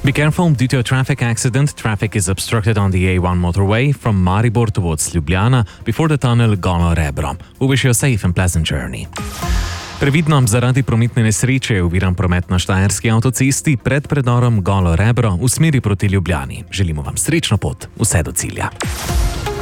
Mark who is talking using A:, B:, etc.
A: Be careful, due to a traffic accident, traffic is obstructed on the A1 motorway from Maribor towards Ljubljana before the tunnel Golo Rebro. We wish you a safe and pleasant journey. Previdno, zaradi prometne nesreče je oviran promet na Štajerski avtocesti pred predorom Golo Rebro v smeri proti Ljubljani. Želimo vam srečno pot, vse do cilja.